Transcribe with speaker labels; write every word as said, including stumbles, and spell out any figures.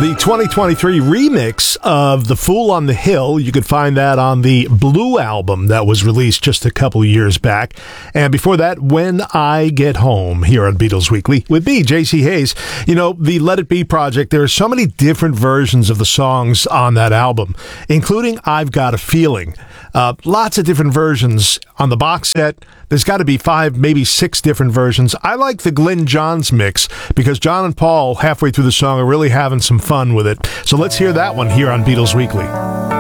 Speaker 1: The twenty twenty-three remix of The Fool on the Hill, you could find that on the Blue album that was released just a couple years back. And before that, When I Get Home, here on Beatles Weekly with me, J C Hayes. You know, the Let It Be project, there are so many different versions of the songs on that album, including I've Got a Feeling. Uh, lots of different versions on the box set. There's got to be five, maybe six different versions. I like the Glyn Johns mix because John and Paul, halfway through the song, are really having some fun with it. So let's hear that one here on Beatles Weekly.